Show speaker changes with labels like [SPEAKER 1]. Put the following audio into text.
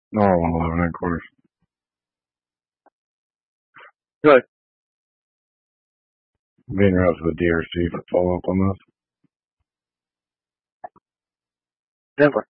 [SPEAKER 1] No, 11 and quarters. Good. Being around to the DRC for follow up on this.
[SPEAKER 2] Never.